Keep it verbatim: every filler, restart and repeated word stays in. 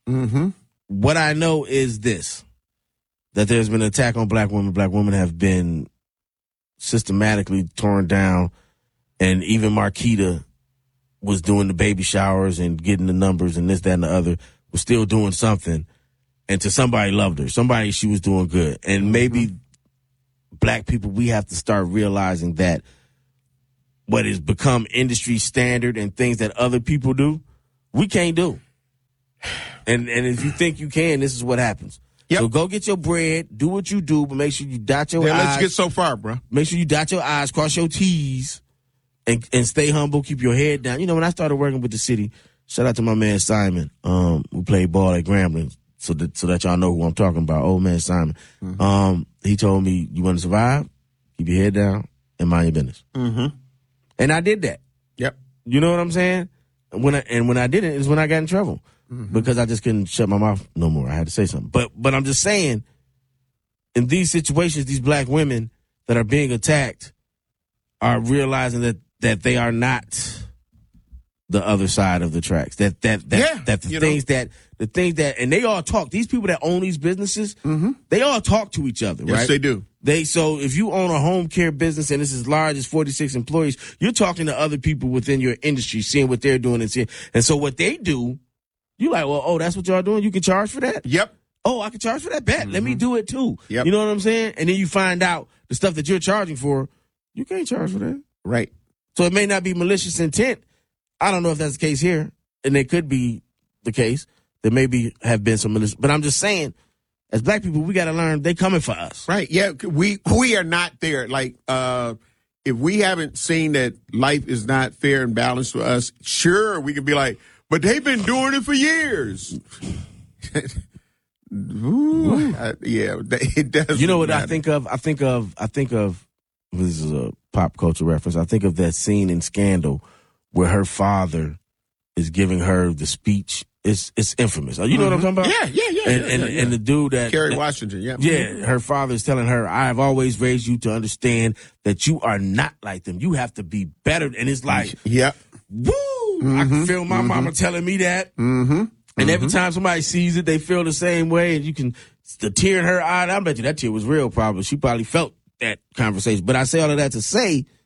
Mm-hmm. What I know is this, that there's been an attack on black women. Black women have been systematically torn down, and even Marquita was doing the baby showers and getting the numbers and this, that, and the other, was still doing something. And to somebody loved her. Somebody, she was doing good. And maybe mm-hmm. black people, we have to start realizing that what has become industry standard and things that other people do, we can't do. And and if you think you can, this is what happens. Yep. So go get your bread, do what you do, but make sure you dot your yeah, I's. Let's get so far, bro. Make sure you dot your I's, cross your T's, and, and stay humble, keep your head down. You know, when I started working with the city, shout out to my man Simon, um, who played ball at Grambling, so that, so that y'all know who I'm talking about, old man Simon. Mm-hmm. Um, he told me, you want to survive? Keep your head down and mind your business. Mm-hmm. And I did that. Yep. You know what I'm saying? When I, and when I did it is when I got in trouble. Mm-hmm. Because I just couldn't shut my mouth no more. I had to say something. But but I'm just saying, in these situations, these black women that are being attacked are realizing that, that they are not the other side of the tracks. That that that, yeah, that the things know. that the things that and they all talk. These people that own these businesses, mm-hmm. they all talk to each other, yes, right? They do. They so if you own a home care business and it's as large as forty-six employees, you're talking to other people within your industry, seeing what they're doing and seeing. And so what they do, you like, well, oh, that's what y'all doing? You can charge for that? Yep. Oh, I can charge for that? Bet. Mm-hmm. Let me do it too. Yep. You know what I'm saying? And then you find out the stuff that you're charging for, you can't charge for that. Right. So it may not be malicious intent. I don't know if that's the case here. And it could be the case. There maybe have been some malicious. But I'm just saying, as black people, we got to learn they coming for us. Right. Yeah. We, we are not there. Like, uh, if we haven't seen that life is not fair and balanced for us, sure, we could be like, but they've been doing it for years. Ooh, I, yeah, it does. You know what matter. I think of? I think of, I think of, this is a pop culture reference. I think of that scene in Scandal where her father is giving her the speech. It's it's infamous. You know mm-hmm. what I'm talking about? Yeah, yeah, yeah. And, yeah, and, yeah, yeah. and the dude that. Kerry Washington, yeah. Yeah, her father is telling her, I have always raised you to understand that you are not like them. You have to be better. And it's like, yeah. woo! Mm-hmm. I can feel my mm-hmm. mama telling me that. Mm-hmm. And mm-hmm. every time somebody sees it, they feel the same way. And you can, the tear in her eye, I bet you that tear was real probably. She probably felt that conversation. But I say all of that to say